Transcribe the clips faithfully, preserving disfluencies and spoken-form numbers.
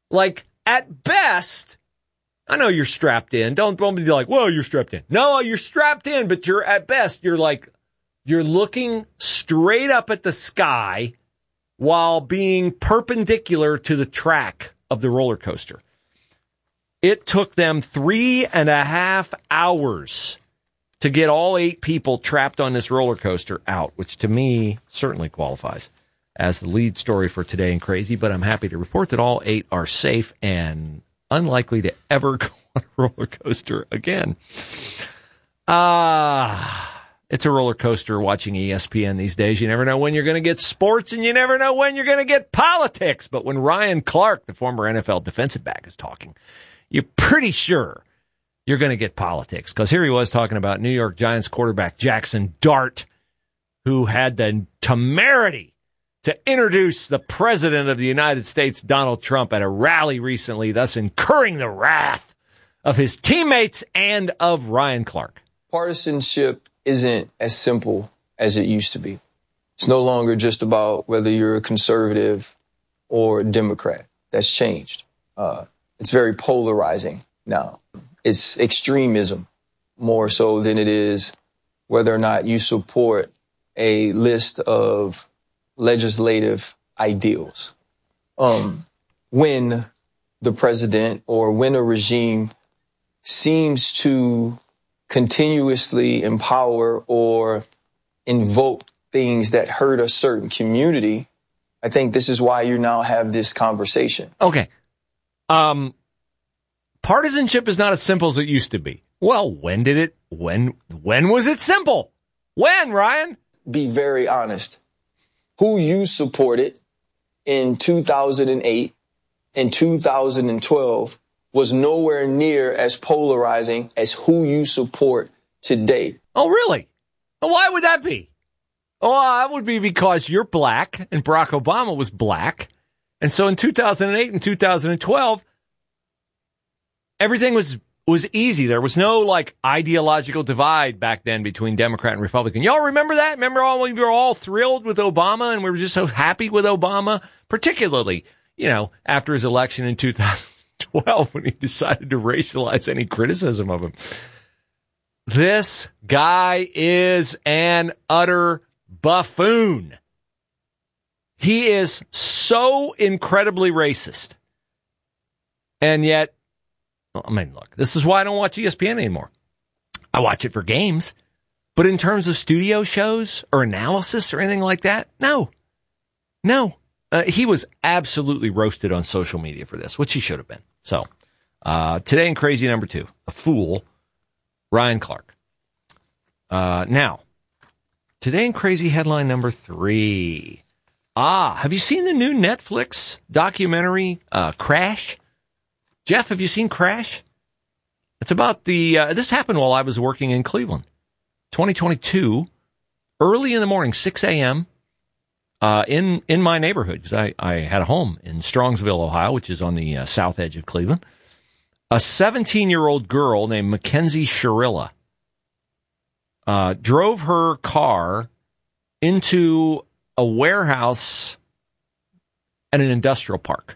Like, at best, I know you're strapped in. Don't, don't be like, well, you're strapped in. No, you're strapped in, but you're at best, you're like, you're looking straight up at the sky while being perpendicular to the track of the roller coaster. It took them three and a half hours to get all eight people trapped on this roller coaster out, which to me certainly qualifies as the lead story for Today in Crazy. But I'm happy to report that all eight are safe and unlikely to ever go on a roller coaster again. Ah, it's a roller coaster watching E S P N these days. You never know when you're going to get sports, and you never know when you're going to get politics. But when Ryan Clark, the former N F L defensive back, is talking, you're pretty sure you're going to get politics. Because here he was talking about New York Giants quarterback Jackson Dart, who had the temerity to introduce the president of the United States, Donald Trump, at a rally recently, thus incurring the wrath of his teammates and of Ryan Clark. Partisanship isn't as simple as it used to be. It's no longer just about whether you're a conservative or a Democrat. That's changed. Uh, it's very polarizing now. It's extremism more so than it is whether or not you support a list of legislative ideals. Um, when the president or when a regime seems to continuously empower or invoke things that hurt a certain community, I think this is why you now have this conversation. Okay. Um, partisanship is not as simple as it used to be. Well, when did it, when, when was it simple? When, Ryan? Be very honest. Who you supported in two thousand eight and two thousand twelve was nowhere near as polarizing as who you support today. Oh, really? Why would that be? Oh, that would be because you're black and Barack Obama was black. And so in two thousand eight and two thousand twelve, everything was, was easy. There was no like ideological divide back then between Democrat and Republican. Y'all remember that? Remember all, we were all thrilled with Obama and we were just so happy with Obama, particularly, you know, after his election in two thousand twelve when he decided to racialize any criticism of him. This guy is an utter buffoon. He is so incredibly racist. And yet, I mean, look, this is why I don't watch E S P N anymore. I watch it for games. But in terms of studio shows or analysis or anything like that, no. No. Uh, he was absolutely roasted on social media for this, which he should have been. So, uh, Today in Crazy number two, a fool, Ryan Clark. Uh, now, Today in Crazy headline number three. Ah, have you seen the new Netflix documentary, uh, Crash? Jeff, have you seen Crash? It's about the, uh, this happened while I was working in Cleveland. twenty twenty-two, early in the morning, six a.m., uh, in, in my neighborhood, because I, I had a home in Strongsville, Ohio, which is on the uh, south edge of Cleveland. A seventeen-year-old girl named Mackenzie Sharilla uh, drove her car into a warehouse at an industrial park.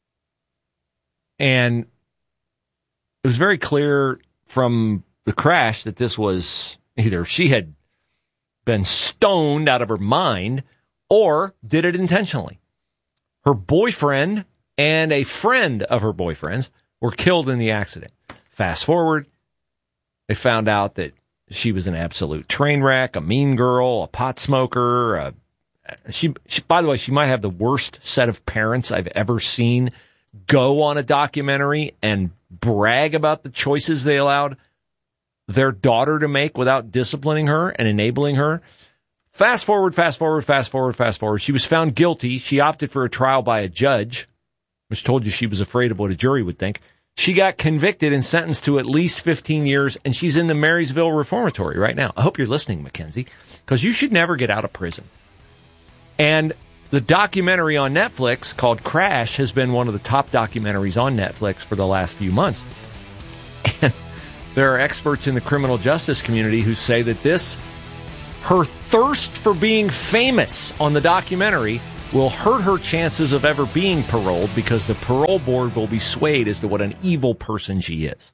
And it was very clear from the crash that this was either she had been stoned out of her mind or did it intentionally. Her boyfriend and a friend of her boyfriend's were killed in the accident. Fast forward, they found out that she was an absolute train wreck, a mean girl, a pot smoker. A, she, she, by the way, she might have the worst set of parents I've ever seen go on a documentary and brag about the choices they allowed their daughter to make without disciplining her and enabling her. Fast forward, fast forward, fast forward, fast forward. She was found guilty. She opted for a trial by a judge, which told you she was afraid of what a jury would think. She got convicted and sentenced to at least fifteen years, and she's in the Marysville Reformatory right now. I hope you're listening, Mackenzie, because you should never get out of prison. And the documentary on Netflix called Crash has been one of the top documentaries on Netflix for the last few months. And there are experts in the criminal justice community who say that this, her thirst for being famous on the documentary, will hurt her chances of ever being paroled because the parole board will be swayed as to what an evil person she is.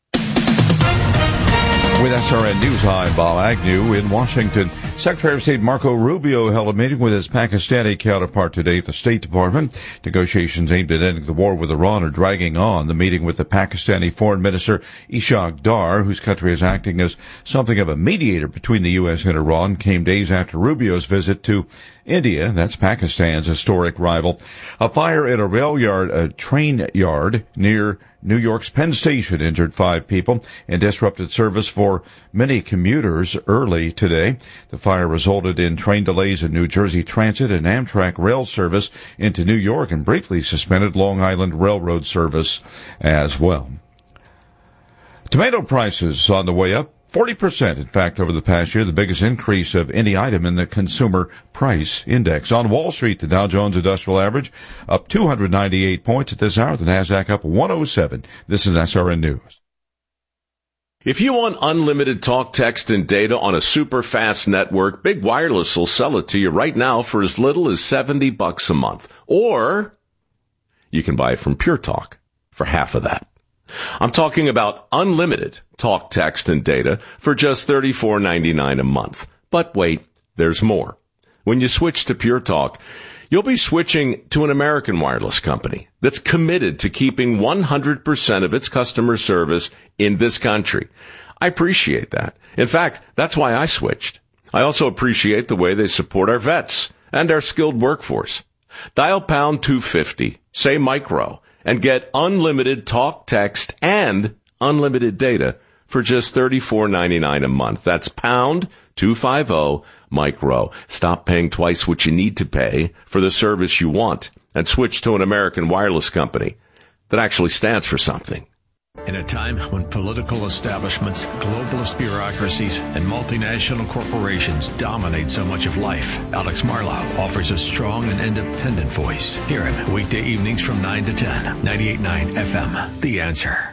With S R N News, I'm Bob Agnew in Washington. Secretary of State Marco Rubio held a meeting with his Pakistani counterpart today at the State Department. Negotiations aimed at ending the war with Iran are dragging on. The meeting with the Pakistani Foreign Minister Ishaq Dar, whose country is acting as something of a mediator between the U S and Iran, came days after Rubio's visit to India. That's Pakistan's historic rival. A fire in a rail yard, a train yard near New York's Penn Station injured five people and disrupted service for many commuters early today. The fire resulted in train delays in New Jersey Transit and Amtrak rail service into New York and briefly suspended Long Island Railroad service as well. Tomato prices on the way up. forty percent, in fact, over the past year, the biggest increase of any item in the Consumer Price Index. On Wall Street, the Dow Jones Industrial Average up two hundred ninety-eight points at this hour. The NASDAQ up one oh seven. This is S R N News. If you want unlimited talk, text, and data on a super fast network, Big Wireless will sell it to you right now for as little as seventy bucks a month. Or you can buy it from Pure Talk for half of that. I'm talking about unlimited talk, text, and data for just thirty-four ninety-nine a month. But wait, there's more. When you switch to Pure Talk, you'll be switching to an American wireless company that's committed to keeping one hundred percent of its customer service in this country. I appreciate that. In fact, that's why I switched. I also appreciate the way they support our vets and our skilled workforce. Dial pound two fifty, say micro, and get unlimited talk, text, and unlimited data for just thirty-four ninety-nine a month. That's pound two fifty micro. Stop paying twice what you need to pay for the service you want and switch to an American wireless company that actually stands for something. In a time when political establishments, globalist bureaucracies, and multinational corporations dominate so much of life, Alex Marlow offers a strong and independent voice. Hear him weekday evenings from nine to ten, ninety-eight point nine F M. The Answer.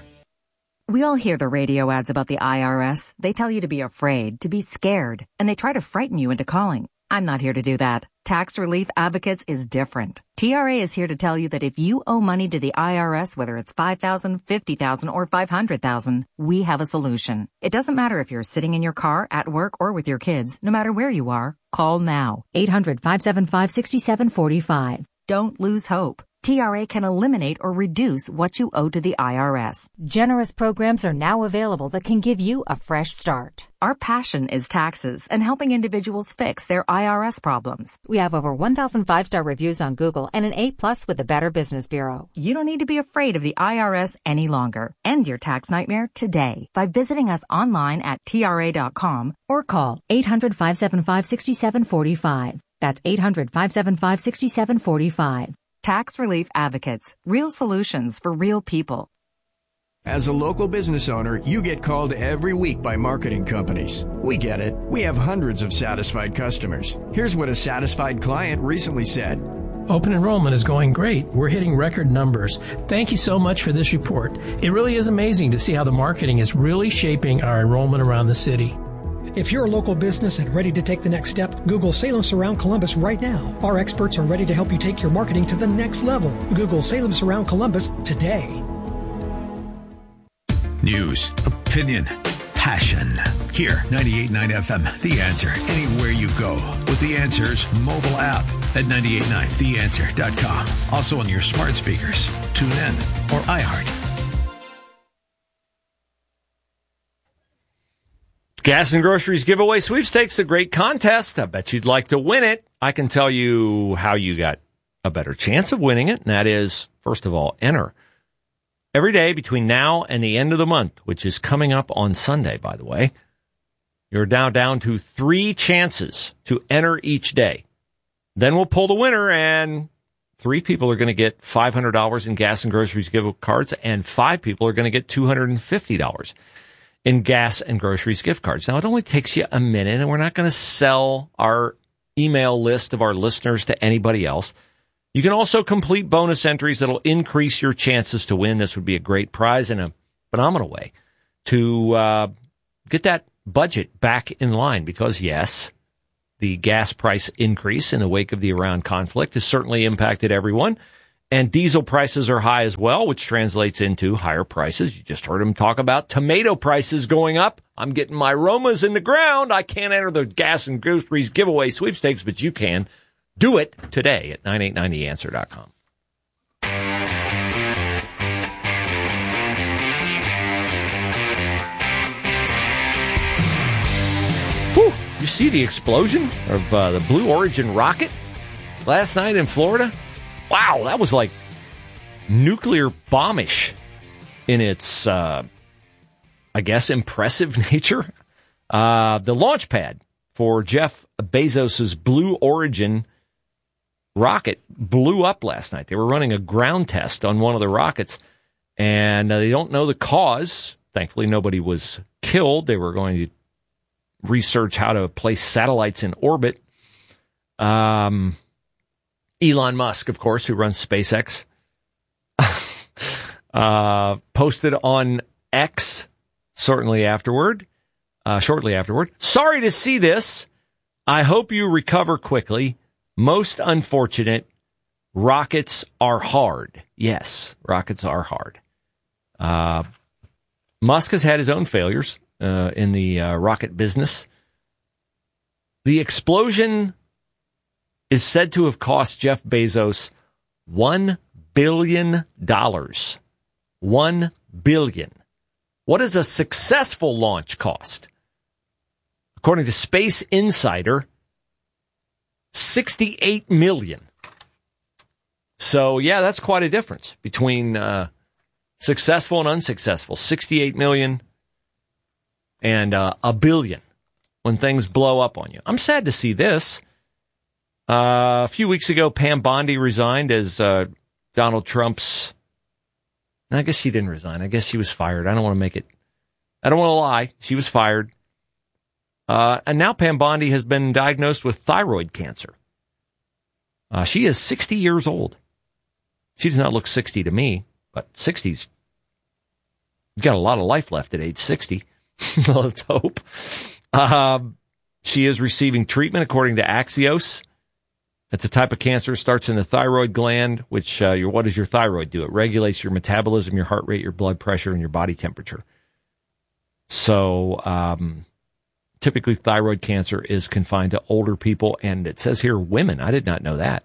We all hear the radio ads about the I R S. They tell you to be afraid, to be scared, and they try to frighten you into calling. I'm not here to do that. Tax Relief Advocates is different. T R A is here to tell you that if you owe money to the I R S, whether it's five thousand dollars, fifty thousand dollars, or five hundred thousand dollars, we have a solution. It doesn't matter if you're sitting in your car, at work, or with your kids. No matter where you are, call now. eight hundred, five seven five, six seven four five. Don't lose hope. T R A can eliminate or reduce what you owe to the I R S. Generous programs are now available that can give you a fresh start. Our passion is taxes and helping individuals fix their I R S problems. We have over one thousand five-star reviews on Google and an A plus with the Better Business Bureau. You don't need to be afraid of the I R S any longer. End your tax nightmare today by visiting us online at T R A dot com or call eight hundred, five seven five, six seven four five. That's eight hundred, five seven five, six seven four five. Tax Relief Advocates. Real solutions for real people. As a local business owner, you get called every week by marketing companies. We get it. We have hundreds of satisfied customers. Here's what a satisfied client recently said. Open enrollment is going great. We're hitting record numbers. Thank you so much for this report. It really is amazing to see how the marketing is really shaping our enrollment around the city. If you're a local business and ready to take the next step, Google Salem Surround Columbus right now. Our experts are ready to help you take your marketing to the next level. Google Salem Surround Columbus today. News, opinion, passion. Here, ninety-eight point nine F M, The Answer. Anywhere you go with The Answer's mobile app at ninety-eight point nine the answer dot com. Also on your smart speakers, TuneIn, or iHeart. Gas and Groceries Giveaway Sweepstakes, a great contest. I bet you'd like to win it. I can tell you how you got a better chance of winning it, and that is, first of all, enter. Every day between now and the end of the month, which is coming up on Sunday, by the way, you're now down to three chances to enter each day. Then we'll pull the winner, and three people are going to get five hundred dollars in Gas and Groceries gift cards, and five people are going to get two hundred fifty dollars. In Gas and Groceries gift cards. Now, it only takes you a minute, and we're not going to sell our email list of our listeners to anybody else. You can also complete bonus entries that'll increase your chances to win. This would be a great prize and a phenomenal way to uh, get that budget back in line because, yes, The gas price increase in the wake of the Iran conflict has certainly impacted everyone. And diesel prices are high as well, which translates into higher prices. You just heard him talk about tomato prices going up. I'm getting my Romas in the ground. I can't enter the gas and groceries giveaway sweepstakes, but you can. Do it today at nine eight nine the answer dot com. Whew. You see the explosion of uh, the Blue Origin rocket last night in Florida? Wow, that was like nuclear bombish in its, uh, I guess, impressive nature. Uh, the launch pad for Jeff Bezos' Blue Origin rocket blew up last night. They were running a ground test on one of the rockets, and uh, they don't know the cause. Thankfully, nobody was killed. They were going to research how to place satellites in orbit. Um... Elon Musk, of course, who runs SpaceX, uh, posted on X certainly afterward, uh, shortly afterward. Sorry to see this. I hope you recover quickly. Most unfortunate. Rockets are hard. Yes, rockets are hard. Uh, Musk has had his own failures uh, in the uh, rocket business. The explosion is said to have cost Jeff Bezos one billion dollars. one billion dollars. What does a successful launch cost? According to Space Insider, sixty-eight million dollars. So, yeah, that's quite a difference between uh, successful and unsuccessful. sixty-eight million dollars and uh, a billion when things blow up on you. I'm sad to see this. Uh, a few weeks ago, Pam Bondi resigned as uh, Donald Trump's... I guess she didn't resign. I guess she was fired. I don't want to make it... I don't want to lie. She was fired. Uh, and now Pam Bondi has been diagnosed with thyroid cancer. Uh, she is sixty years old. She does not look sixty to me, but sixty's got a lot of life left at age sixty. Let's hope. Uh, she is receiving treatment according to Axios. It's a type of cancer. It starts in the thyroid gland, which, uh, your, what does your thyroid do? It regulates your metabolism, your heart rate, your blood pressure, and your body temperature. So, um, typically thyroid cancer is confined to older people, and it says here women. I did not know that.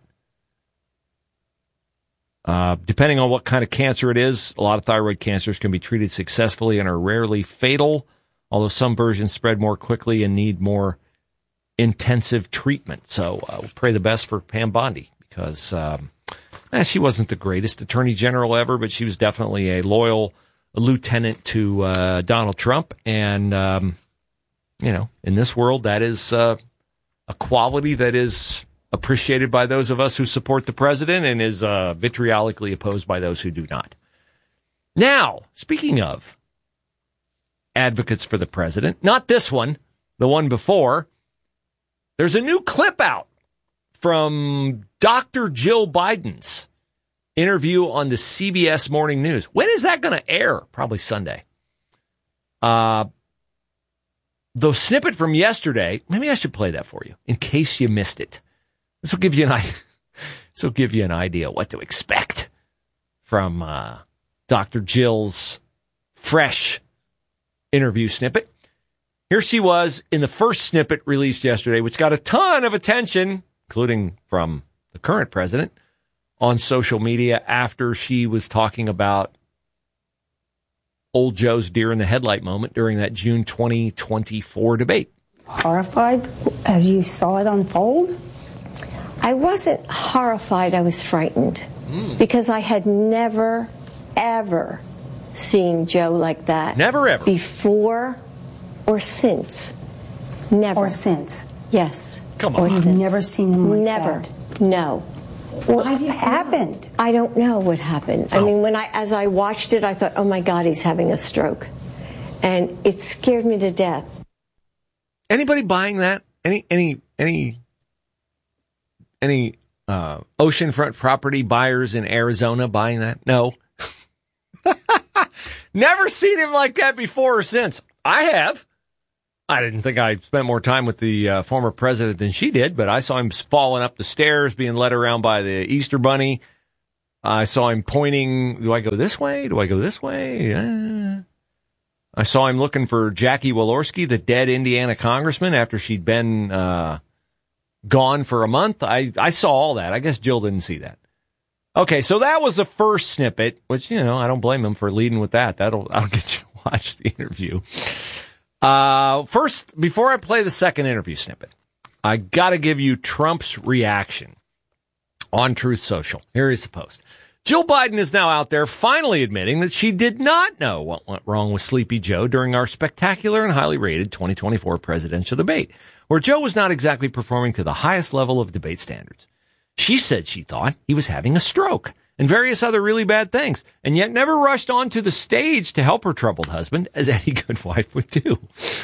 Uh, depending on what kind of cancer it is, a lot of thyroid cancers can be treated successfully and are rarely fatal, although some versions spread more quickly and need more intensive treatment. So uh, we'll pray the best for Pam Bondi because um, eh, she wasn't the greatest attorney general ever, but she was definitely a loyal lieutenant to uh, Donald Trump. And, um, you know, in this world, that is uh, a quality that is appreciated by those of us who support the president and is uh, vitriolically opposed by those who do not. Now, speaking of advocates for the president, not this one, the one before, there's a new clip out from Doctor Jill Biden's interview on the C B S Morning News. When is that going to air? Probably Sunday. Uh, the snippet from yesterday, maybe I should play that for you in case you missed it. This will give you an idea. This will give you an idea what to expect from uh, Doctor Jill's fresh interview snippet. Here she was in the first snippet released yesterday, which got a ton of attention, including from the current president, on social media after she was talking about old Joe's deer in the headlight moment during that June twenty twenty-four debate. Horrified as you saw it unfold? I wasn't horrified. I was frightened mm. because I had never, ever seen Joe like that. Never, ever. Before or since. Never. Or since. Yes. Come on. Or You've since. never seen him like never. that? No. What happened? I don't know what happened. Oh. I mean, when I, as I watched it, I thought, oh my God, he's having a stroke. And it scared me to death. Anybody buying that? Any, any, any, any, uh, oceanfront property buyers in Arizona buying that? No. Never seen him like that before or since. I have. I didn't think I spent more time with the uh, former president than she did, but I saw him falling up the stairs, being led around by the Easter Bunny. I saw him pointing, do I go this way? Do I go this way? Uh, I saw him looking for Jackie Walorski, the dead Indiana congressman, after she'd been uh, gone for a month. I, I saw all that. I guess Jill didn't see that. Okay, so that was the first snippet, which, you know, I don't blame him for leading with that. That'll, I'll get you to watch the interview. Uh, first, before I play the second interview snippet, I got to give you Trump's reaction on Truth Social. Here is the post. Jill Biden is now out there finally admitting that she did not know what went wrong with Sleepy Joe during our spectacular and highly rated twenty twenty-four presidential debate, where Joe was not exactly performing to the highest level of debate standards. She said she thought he was having a stroke and various other really bad things, and yet never rushed onto the stage to help her troubled husband, as any good wife would do.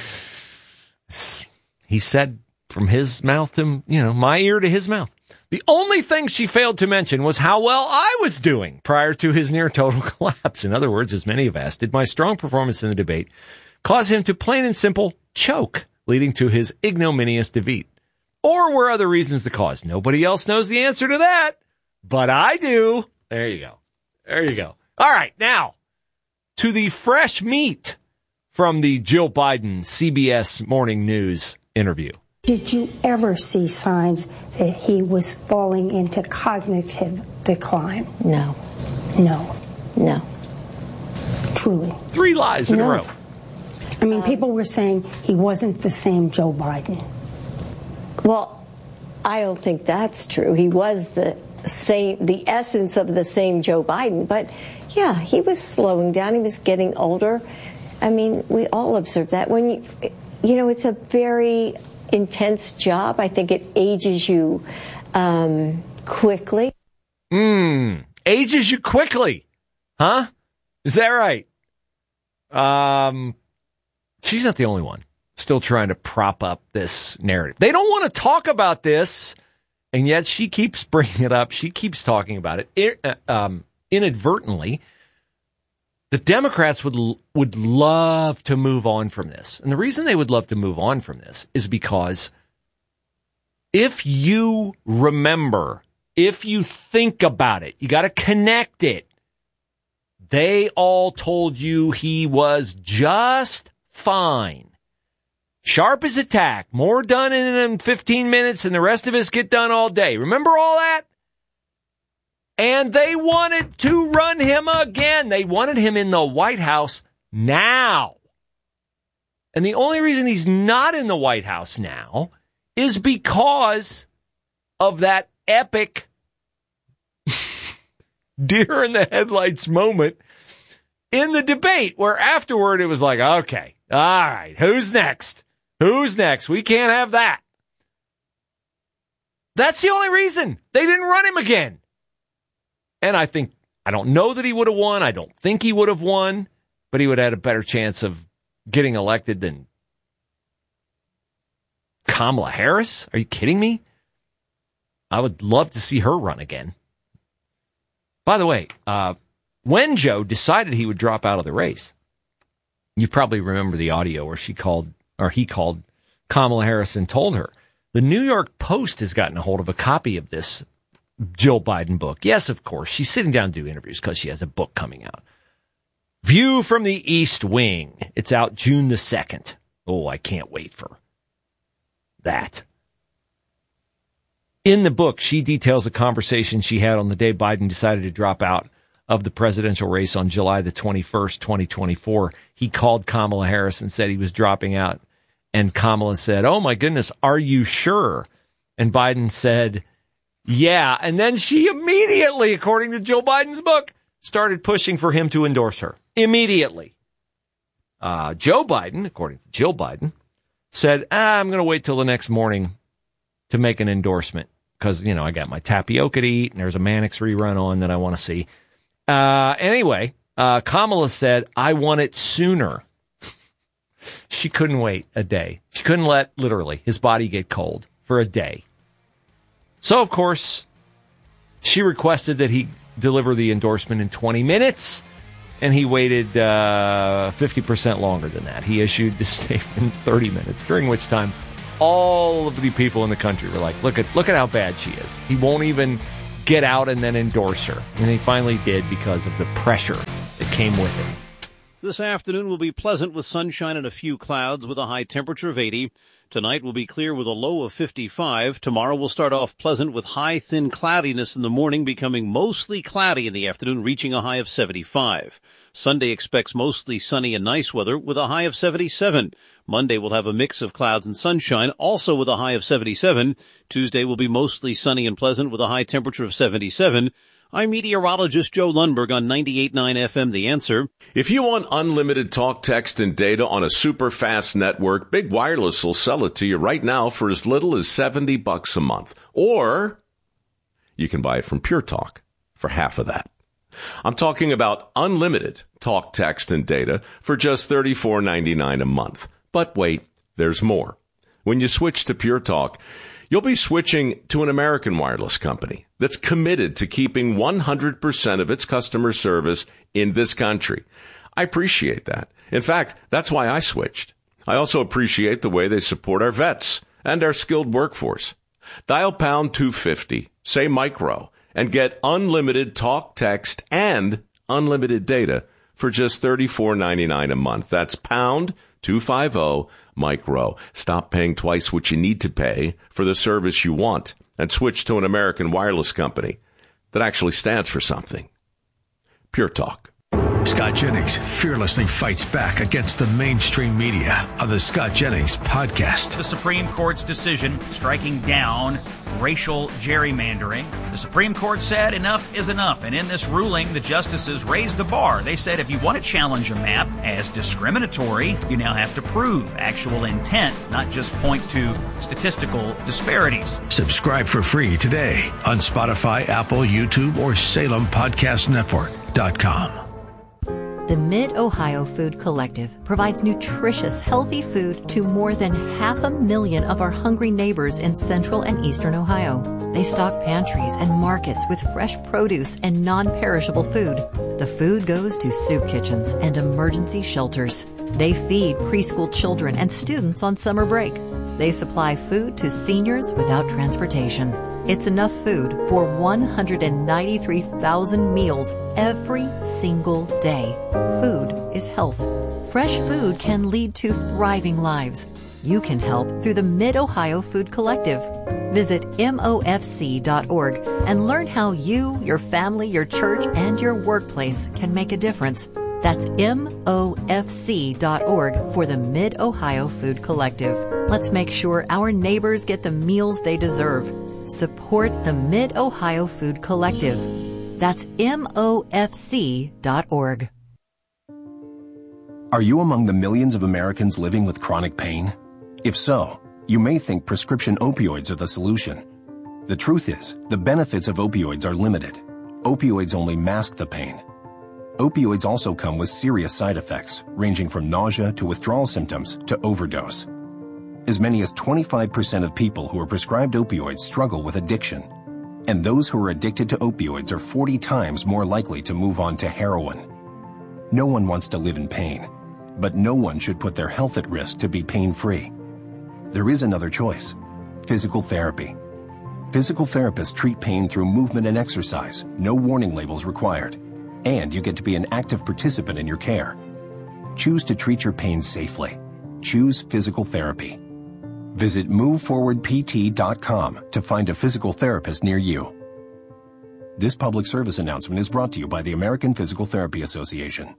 He said from his mouth to, you know, my ear to his mouth. The only thing she failed to mention was how well I was doing prior to his near total collapse. In other words, as many have asked, did my strong performance in the debate cause him to plain and simple choke, leading to his ignominious defeat? Or were other reasons the cause? Nobody else knows the answer to that, but I do. There you go. There you go. All right, now to the fresh meat from the Jill Biden C B S Morning News interview. Did you ever see signs that he was falling into cognitive decline? No. No. No. Truly. Three lies in no. a row. I mean, people were saying he wasn't the same Joe Biden. Well, I don't think that's true. He was the same, the essence of the same Joe Biden. But, yeah, he was slowing down. He was getting older. I mean, we all observed that. When you, you know, it's a very intense job. I think it ages you um, quickly. Hmm. Ages you quickly. Huh? Is that right? Um, she's not the only one still trying to prop up this narrative. They don't want to talk about this, and yet she keeps bringing it up. She keeps talking about it. it um, inadvertently, the Democrats would would love to move on from this. And the reason they would love to move on from this is because if you remember, if you think about it, you got to connect it. They all told you he was just fine. Sharp as a tack. More done in fifteen minutes and the rest of us get done all day. Remember all that? And they wanted to run him again. They wanted him in the White House now. And the only reason he's not in the White House now is because of that epic deer in the headlights moment in the debate, where afterward it was like, okay, all right, who's next? Who's next? We can't have that. That's the only reason. They didn't run him again. And I think, I don't know that he would have won. I don't think he would have won, but he would have had a better chance of getting elected than Kamala Harris. Are you kidding me? I would love to see her run again. By the way, uh, when Joe decided he would drop out of the race, you probably remember the audio where she called, or he called Kamala Harris and told her. The New York Post has gotten a hold of a copy of this Jill Biden book. Yes, of course. She's sitting down to do interviews because she has a book coming out. View from the East Wing. It's out June the second. Oh, I can't wait for that. In the book, she details a conversation she had on the day Biden decided to drop out of the presidential race on July the twenty-first, twenty twenty-four. He called Kamala Harris and said he was dropping out. And Kamala said, oh, my goodness, are you sure? And Biden said, yeah. And then she immediately, according to Joe Biden's book, started pushing for him to endorse her. Immediately. Uh, Joe Biden, according to Jill Biden, said, ah, I'm going to wait till the next morning to make an endorsement because, you know, I got my tapioca to eat and there's a Mannix rerun on that I want to see. Uh, anyway, uh, Kamala said, I want it sooner. She couldn't wait a day. She couldn't let, literally, his body get cold for a day. So, of course, she requested that he deliver the endorsement in twenty minutes. and he waited uh, fifty percent longer than that. He issued the statement in thirty minutes, during which time all of the people in the country were like, look at look at how bad she is. He won't even get out and then endorse her. And he finally did because of the pressure that came with it. This afternoon will be pleasant with sunshine and a few clouds with a high temperature of eighty. Tonight will be clear with a low of fifty-five. Tomorrow will start off pleasant with high, thin cloudiness in the morning, becoming mostly cloudy in the afternoon, reaching a high of seventy-five. Sunday expects mostly sunny and nice weather with a high of seventy-seven. Monday will have a mix of clouds and sunshine, also with a high of seventy-seven. Tuesday will be mostly sunny and pleasant with a high temperature of seventy-seven. I'm meteorologist Joe Lundberg on ninety-eight point nine F M, The Answer. If you want unlimited talk, text, and data on a super fast network, Big Wireless will sell it to you right now for as little as seventy bucks a month. Or you can buy it from Pure Talk for half of that. I'm talking about unlimited talk, text, and data for just thirty-four ninety-nine a month. But wait, there's more. When you switch to Pure Talk, you'll be switching to an American wireless company that's committed to keeping one hundred percent of its customer service in this country. I appreciate that. In fact, that's why I switched. I also appreciate the way they support our vets and our skilled workforce. Dial pound two fifty, say micro, and get unlimited talk, text, and unlimited data for just thirty-four ninety-nine a month. That's pound two fifty, micro. Stop paying twice what you need to pay for the service you want and switch to an American wireless company that actually stands for something. Pure Talk. Scott Jennings fearlessly fights back against the mainstream media on the Scott Jennings Podcast. The Supreme Court's decision striking down racial gerrymandering. The Supreme Court said enough is enough, and in this ruling, the justices raised the bar. They said if you want to challenge a map as discriminatory, you now have to prove actual intent, not just point to statistical disparities. Subscribe for free today on Spotify, Apple, YouTube, or Salem Podcast Network dot com. The Mid-Ohio Food Collective provides nutritious, healthy food to more than half a million of our hungry neighbors in central and eastern Ohio. They stock pantries and markets with fresh produce and non-perishable food. The food goes to soup kitchens and emergency shelters. They feed preschool children and students on summer break. They supply food to seniors without transportation. It's enough food for one hundred ninety-three thousand meals every single day. Food is health. Fresh food can lead to thriving lives. You can help through the Mid-Ohio Food Collective. Visit M O F C dot org and learn how you, your family, your church, and your workplace can make a difference. That's M O F C dot org for the Mid-Ohio Food Collective. Let's make sure our neighbors get the meals they deserve. Support the Mid-Ohio Food Collective. That's M O F C dot org. Are you among the millions of Americans living with chronic pain? If so, you may think prescription opioids are the solution. The truth is, the benefits of opioids are limited. Opioids only mask the pain. Opioids also come with serious side effects, ranging from nausea to withdrawal symptoms to overdose. As many as twenty-five percent of people who are prescribed opioids struggle with addiction. And those who are addicted to opioids are forty times more likely to move on to heroin. No one wants to live in pain, but no one should put their health at risk to be pain-free. There is another choice: physical therapy. Physical therapists treat pain through movement and exercise, no warning labels required, and you get to be an active participant in your care. Choose to treat your pain safely. Choose physical therapy. Visit move forward P T dot com to find a physical therapist near you. This public service announcement is brought to you by the American Physical Therapy Association.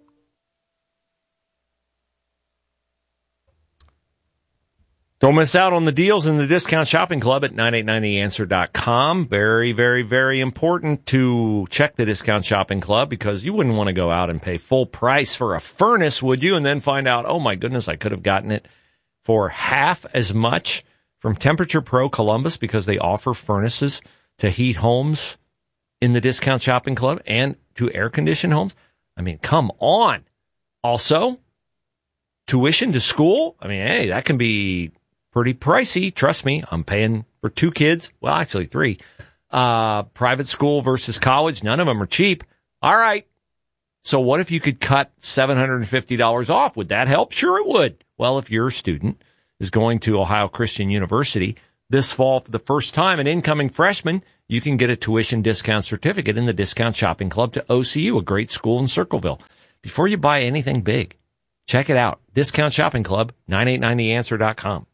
Don't miss out on the deals in the Discount Shopping Club at nine eight nine the answer dot com. Very, very, very important to check the Discount Shopping Club because you wouldn't want to go out and pay full price for a furnace, would you? And then find out, oh my goodness, I could have gotten it for half as much from Temperature Pro Columbus because they offer furnaces to heat homes in the Discount Shopping Club and to air-conditioned homes. I mean, come on. Also, tuition to school. I mean, hey, that can be pretty pricey. Trust me, I'm paying for two kids. Well, actually three. Uh, private school versus college. None of them are cheap. All right. So what if you could cut seven hundred fifty dollars off? Would that help? Sure it would. Well, if your student is going to Ohio Christian University this fall for the first time, an incoming freshman, you can get a tuition discount certificate in the Discount Shopping Club to O C U, a great school in Circleville. Before you buy anything big, check it out. Discount Shopping Club, nine eight nine the answer dot com.